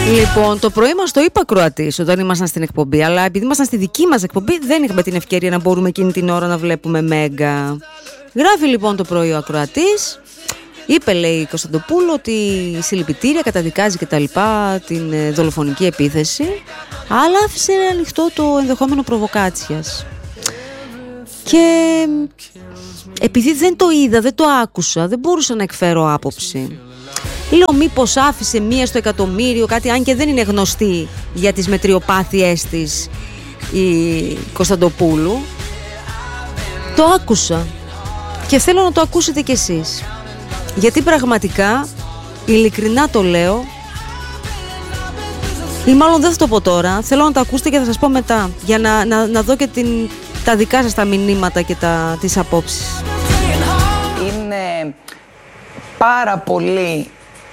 Λοιπόν, το πρωί μας το είπα ακροατής όταν ήμασταν στην εκπομπή, αλλά επειδή ήμασταν στη δική μας εκπομπή δεν είχαμε την ευκαιρία να μπορούμε εκείνη την ώρα να βλέπουμε Μέγκα. Γράφει λοιπόν το πρωί ο ακροατής, είπε, λέει, η Κωνσταντοπούλου ότι συλληπιτήρια, καταδικάζει και τα λοιπά την δολοφονική επίθεση, αλλά άφησε ανοιχτό το ενδεχόμενο προβοκάτσιας. Και επειδή δεν το είδα, δεν το άκουσα, δεν μπορούσα να εκφέρω άποψη. Λέω μήπως άφησε 1 στο εκατομμύριο κάτι, αν και δεν είναι γνωστή για τις μετριοπάθειές της η Κωνσταντοπούλου. Το άκουσα και θέλω να το ακούσετε κι εσείς, γιατί πραγματικά, ειλικρινά το λέω, ή μάλλον δεν θα το πω τώρα, θέλω να το ακούσετε και θα σας πω μετά, για να δω και τα δικά σας τα μηνύματα και τις απόψεις. Είναι πάρα πολύ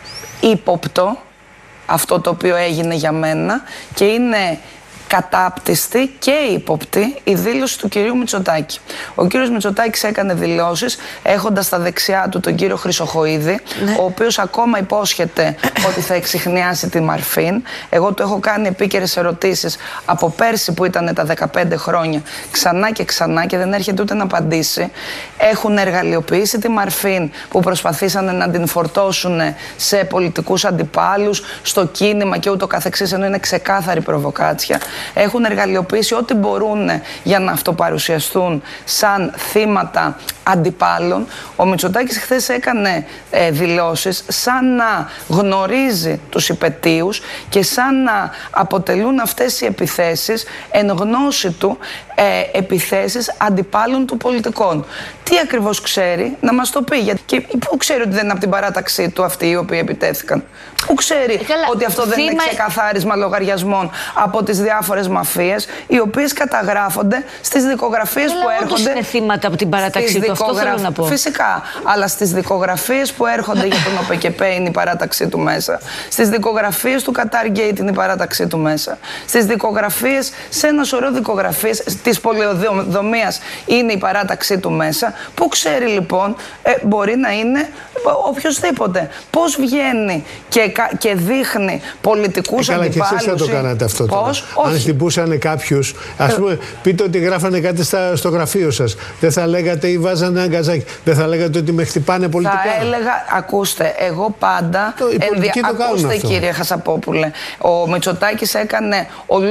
ύποπτο αυτό το οποίο έγινε για μένα και είναι κατάπτυστη και ύποπτη η δήλωση του κυρίου Μητσοτάκη. Ο κύριος Μητσοτάκης έκανε δηλώσεις έχοντας στα δεξιά του τον κύριο Χρυσοχοΐδη, ο οποίος ακόμα υπόσχεται ότι θα εξιχνιάσει τη Μαρφίν. Εγώ του έχω κάνει επίκαιρες ερωτήσεις από πέρσι που ήταν τα 15 χρόνια, ξανά και ξανά, και δεν έρχεται ούτε να απαντήσει. Έχουν εργαλειοποιήσει τη Μαρφίν που προσπαθήσανε να την φορτώσουν σε πολιτικούς αντιπάλους, στο κίνημα και ούτω καθεξής, ενώ είναι ξεκάθαρη προβοκάτσια. Έχουν εργαλειοποιήσει ό,τι μπορούν για να αυτοπαρουσιαστούν σαν θύματα αντιπάλων. Ο Μητσοτάκης χθες έκανε δηλώσεις σαν να γνωρίζει τους υπετίους και σαν να αποτελούν αυτές οι επιθέσεις εν γνώση του επιθέσεις αντιπάλων του πολιτικών. Τι ακριβώς ξέρει, να μας το πει. Και πού ξέρει ότι δεν είναι από την παράταξή του αυτοί οι οποίοι επιτέθηκαν? Πού ξέρει ότι αυτό δεν είναι ξεκαθάρισμα λογαριασμών από τις διάφορες μαφίες, οι οποίες καταγράφονται στις δικογραφίες που έρχονται. Είναι θύματα από την παράταξή του, αυτό θέλω να πω. Φυσικά, αλλά στις δικογραφίες που έρχονται για τον ΟΠΕΚΕΠΕ είναι η παράταξή του μέσα. Στις δικογραφίες του Qatar-Gate είναι η παράταξή του μέσα. Στις δικογραφίες, σε ένα σωρό δικογραφίες της πολεοδομίας είναι η παράταξή του μέσα. Πού ξέρει λοιπόν, μπορεί να είναι οποιοσδήποτε. Πώς βγαίνει και δείχνει πολιτικούς αντιπάλους. Καλά, και εσείς θα το κάνατε αυτό τώρα. Αν χτυπούσανε κάποιους, ας πούμε, πείτε ότι γράφανε κάτι στο γραφείο σας, δεν θα λέγατε ή βάζανε ένα γκαζάκι, δεν θα λέγατε ότι με χτυπάνε πολιτικά? Θα έλεγα, ακούστε, εγώ πάντα. Ακούστε, κύριε Χασαπόπουλε, ο Μητσοτάκης έκανε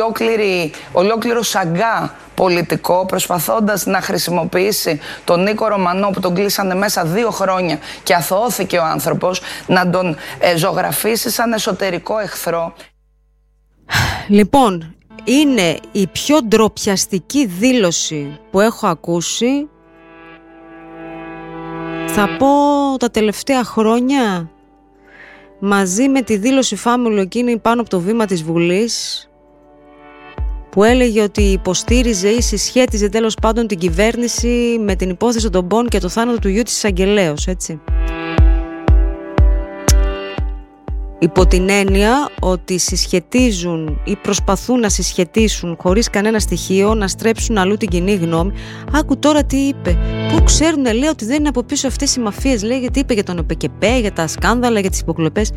ολόκληρο σαγκά πολιτικό, προσπαθώντας να χρησιμοποιήσει τον Νίκο Ρωμανό που τον κλείσανε μέσα 2 χρόνια και αθωώθηκε ο άνθρωπος, να τον ζωγραφίσει σαν εσωτερικό εχθρό. Λοιπόν, είναι η πιο ντροπιαστική δήλωση που έχω ακούσει, θα πω, τα τελευταία χρόνια, μαζί με τη δήλωση Φάμουλο εκείνη πάνω από το βήμα της Βουλής, που έλεγε ότι υποστήριζε ή συσχέτιζε τέλος πάντων την κυβέρνηση με την υπόθεση των Μπον και το θάνατο του γιου της εισαγγελέως, έτσι. Υπό την έννοια ότι συσχετίζουν ή προσπαθούν να συσχετίσουν χωρίς κανένα στοιχείο, να στρέψουν αλλού την κοινή γνώμη. Άκου τώρα τι είπε. Πού ξέρουν, λέει, ότι δεν είναι από πίσω αυτές οι μαφίες, λέει, γιατί είπε για τον ΟΠΕΚΕΠΕ, για τα σκάνδαλα, για τις υποκλοπές.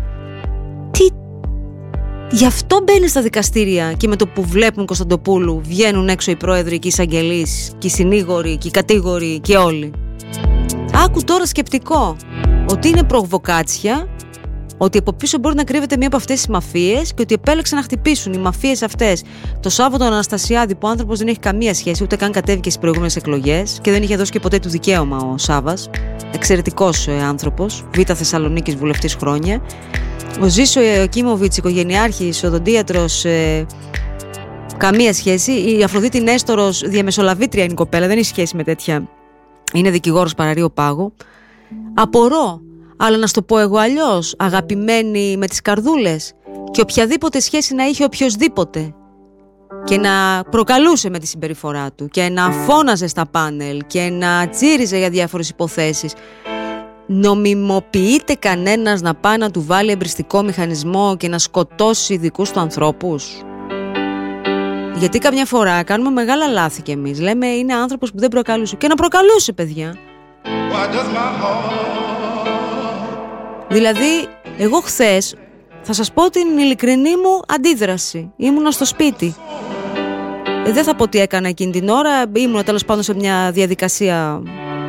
Γι' αυτό μπαίνει στα δικαστήρια και με το που βλέπουν Κωνσταντοπούλου βγαίνουν έξω οι πρόεδροι και οι εισαγγελείς και οι συνήγοροι και οι κατήγοροι και όλοι. Άκου τώρα σκεπτικό, ότι είναι προβοκάτσια, ότι από πίσω μπορεί να κρύβεται μία από αυτές τις μαφίες και ότι επέλεξαν να χτυπήσουν οι μαφίες αυτές το Σάββατο τον Αναστασιάδη, που ο άνθρωπος δεν έχει καμία σχέση, ούτε καν κατέβηκε στις προηγούμενες εκλογές και δεν είχε δώσει και ποτέ του δικαίωμα ο Σάββας. Εξαιρετικός άνθρωπος, Β' Θεσσαλονίκης βουλευτής χρόνια. Ο Ζήσο Ιωακίμοβιτς, οικογενειάρχης, οδοντίατρος, καμία σχέση. Η Αφροδίτη Νέστορος, διαμεσολαβήτρια είναι η κοπέλα, δεν έχει σχέση με τέτοια. Είναι δικηγόρος παραρρείου πάγου. Απορώ, αλλά να στο πω εγώ αλλιώς, αγαπημένη με τις καρδούλες, και οποιαδήποτε σχέση να είχε οποιοσδήποτε και να προκαλούσε με τη συμπεριφορά του και να φώναζε στα πάνελ και να τσίριζε για διάφορες υποθέσεις, νομιμοποιείται κανένας να πάει να του βάλει εμπριστικό μηχανισμό και να σκοτώσει δικούς του ανθρώπους? Γιατί καμιά φορά κάνουμε μεγάλα λάθη κι εμείς. Λέμε είναι άνθρωπος που δεν προκαλούσε. Και να προκαλούσε, παιδιά. Δηλαδή, εγώ χθες Θα σας πω την ειλικρινή μου αντίδραση. Ήμουνα στο σπίτι. Δεν θα πω τι έκανα εκείνη την ώρα. Ήμουνα τέλος πάντων σε μια διαδικασία.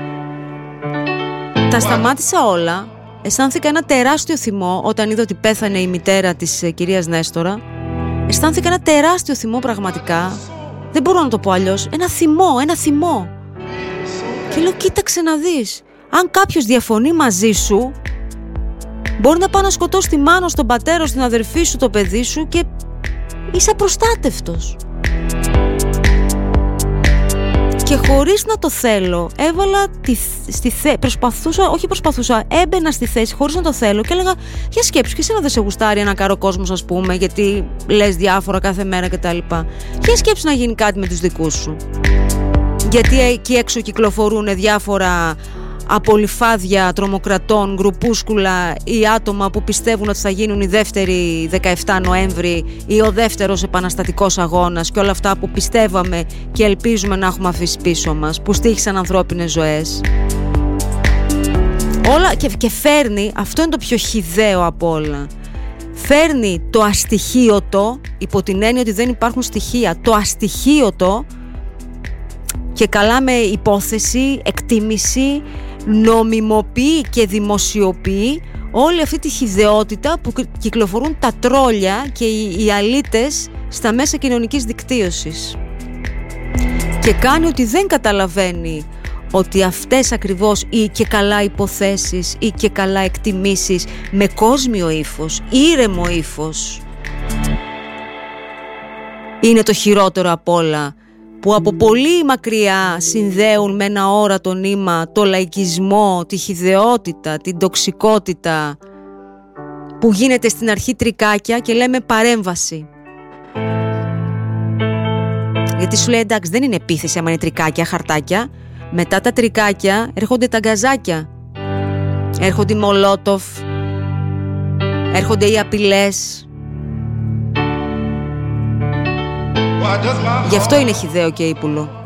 Τα σταμάτησα όλα. Αισθάνθηκα ένα τεράστιο θυμό όταν είδα ότι πέθανε η μητέρα της κυρίας Νέστορα. Αισθάνθηκα ένα τεράστιο θυμό πραγματικά. Δεν μπορώ να το πω αλλιώς. Ένα θυμό. Και λέω, κοίταξε να δεις. Αν κάποιος διαφωνεί μαζί σου, μπορεί να πάει να σκοτώσει τη μάνα, τον πατέρα, την αδερφή σου, το παιδί σου και είσαι απροστάτευτος. Και χωρίς να το θέλω, έβαλα έμπαινα στη θέση χωρίς να το θέλω και έλεγα, για σκέψου, και εσύ να δεν σε γουστάρει ένα καρό κόσμος, ας πούμε, γιατί λες διάφορα κάθε μέρα κτλ. Για σκέψου να γίνει κάτι με τους δικούς σου. Γιατί εκεί έξω κυκλοφορούν διάφορα απολυφάδια τρομοκρατών, γκρουπούσκουλα ή άτομα που πιστεύουν ότι θα γίνουν η δεύτερη 17 Νοέμβρη ή ο δεύτερος επαναστατικός αγώνας και όλα αυτά που πιστεύαμε και ελπίζουμε να έχουμε αφήσει πίσω μας, που στοίχησαν ανθρώπινες ζωές. Όλα και φέρνει, αυτό είναι το πιο χυδαίο από όλα, φέρνει το αστοιχείωτο, υπό την έννοια ότι δεν υπάρχουν στοιχεία, το αστοιχείωτο, και καλά με υπόθεση, εκτίμηση, νομιμοποιεί και δημοσιοποιεί όλη αυτή τη χυδαιότητα που κυκλοφορούν τα τρόλια και οι αλήτες στα μέσα κοινωνικής δικτύωσης. Και κάνει ότι δεν καταλαβαίνει ότι αυτές ακριβώς ή και καλά υποθέσεις ή και καλά εκτιμήσεις με κόσμιο ύφος, ήρεμο ύφος, είναι το χειρότερο απ' όλα, που από πολύ μακριά συνδέουν με ένα όρατο νήμα το λαϊκισμό, τη χυδαιότητα, την τοξικότητα, που γίνεται στην αρχή τρικάκια και λέμε παρέμβαση. Γιατί σου λέει, εντάξει, δεν είναι επίθεση άμα είναι τρικάκια, χαρτάκια. Μετά τα τρικάκια έρχονται τα γκαζάκια, έρχονται οι μολότοφ, έρχονται οι απειλές. Γι' αυτό είναι χυδαίο και ύπουλο.